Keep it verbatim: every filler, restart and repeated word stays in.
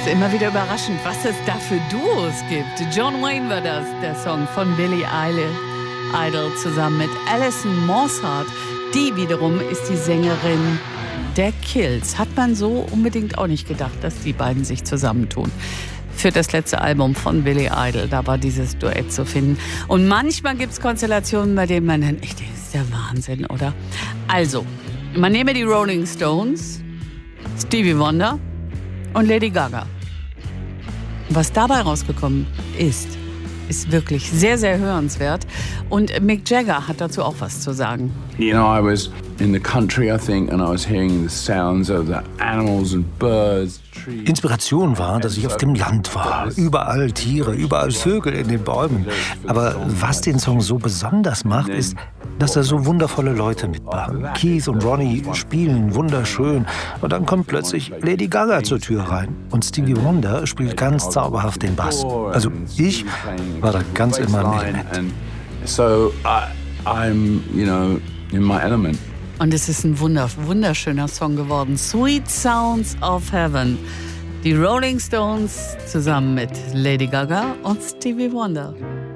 Es ist immer wieder überraschend, was es da für Duos gibt. John Wayne war das, der Song von Billy Idol zusammen mit Alison Mosshart. Die wiederum ist die Sängerin der Kills. Hat man so unbedingt auch nicht gedacht, dass die beiden sich zusammentun. Für das letzte Album von Billy Idol, da war dieses Duett zu finden. Und manchmal gibt es Konstellationen, bei denen man denkt, das ist der Wahnsinn, oder? Also, man nehme die Rolling Stones, Stevie Wonder und Lady Gaga. Was dabei rausgekommen ist, ist wirklich sehr, sehr hörenswert. Und Mick Jagger hat dazu auch was zu sagen. You know, I was in the country, I think, and I was hearing the sounds of the animals and birds. Inspiration war, dass ich auf dem Land war. Überall Tiere, überall Vögel in den Bäumen. Aber was den Song so besonders macht, ist, dass da so wundervolle Leute mitmachen. Keith und Ronnie spielen wunderschön. Und dann kommt plötzlich Lady Gaga zur Tür rein. Und Stevie Wonder spielt ganz zauberhaft den Bass. Also ich war da ganz in meinem Element. So I'm, you know, in my element. Und es ist ein wunder, wunderschöner Song geworden. Sweet Sounds of Heaven. Die Rolling Stones zusammen mit Lady Gaga und Stevie Wonder.